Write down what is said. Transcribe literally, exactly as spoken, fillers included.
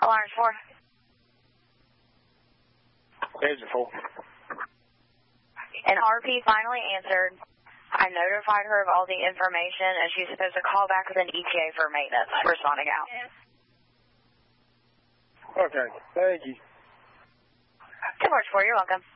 Alarms four. Engine four. And R P finally answered. I notified her of all the information, and she's supposed to call back with an E T A for maintenance. Responding out. Okay, thank you. Two March four, you're welcome.